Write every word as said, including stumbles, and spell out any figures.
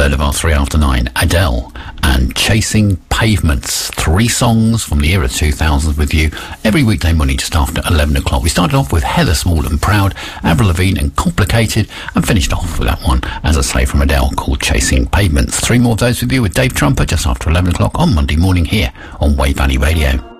third of our three after nine, Adele and Chasing Pavements. Three songs from the era two thousands with you every weekday morning just after eleven o'clock. We started off with Heather Small and Proud, Avril Lavigne and Complicated, and finished off with that one, as I say, from Adele, called Chasing Pavements. Three more of those with you with Dave Trumper just after eleven o'clock on Monday morning here on Wave Valley Radio.